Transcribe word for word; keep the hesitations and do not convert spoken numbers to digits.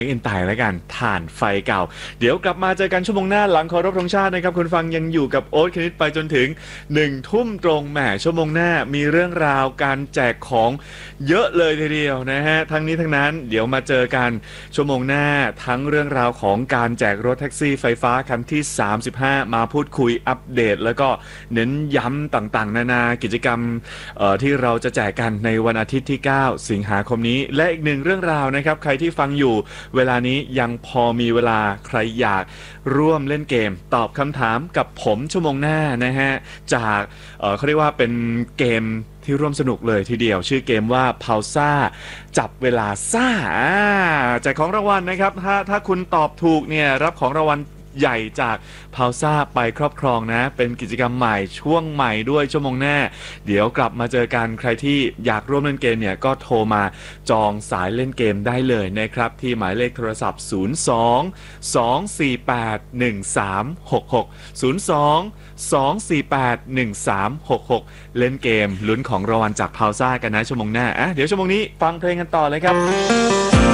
เอ็นไตแล้วกันถ่านไฟเก่าเดี๋ยวกลับมาเจอกันชั่วโมงหน้าหลังเคารพธงชาตินะครับคุณฟังยังอยู่กับโอ๊ตคณิตไปจนถึงหนึ่งทุ่มตรงแหมชั่วโมงหน้ามีเรื่องราวการแจกของเยอะเลยทีเดียวนะฮะทั้งนี้ทั้งนั้นเดี๋ยวมาเจอกันชั่วโมงหน้าทั้งเรื่องราวของการแจกรถแท็กซี่ไฟฟ้าคันที่สามสิบห้ามาพูดคุยอัปเดตแล้วก็เน้นย้ำต่างๆนานากิจกรรมที่เราจะแจกกันในวันอาทิตย์ที่เก้าสิงหาคมนี้และอีกหนึ่งเรื่องราวนะครับใครที่ฟังอยู่เวลานี้ยังพอมีเวลาใครอยากร่วมเล่นเกมตอบคำถามกับผมชั่วโมงหน้านะฮะจากเอ่อเขาเรียกว่าเป็นเกมที่ร่วมสนุกเลยทีเดียวชื่อเกมว่า Pulsa จับเวลาซ่าแจกของรางวัลนะครับถ้าถ้าคุณตอบถูกเนี่ยรับของรางวัลใหญ่จาก Pulsa ไปครอบครองนะเป็นกิจกรรมใหม่ช่วงใหม่ด้วยชั่วโมงหน้าเดี๋ยวกลับมาเจอกันใครที่อยากร่วมเล่นเกมเนี่ยก็โทรมาจองสายเล่นเกมได้เลยนะครับที่หมายเลขโทรศัพท์ ศูนย์ สอง สอง สี่ แปด หนึ่ง สาม หก หก ศูนย์ สอง สอง สี่ แปด หนึ่ง สาม หก หกเล่นเกมลุ้นของรางวัลจาก Pulsa กันนะชั่วโมงหน้าอ่ะเดี๋ยวชั่วโมงนี้ฟังเพลงกันต่อเลยครับ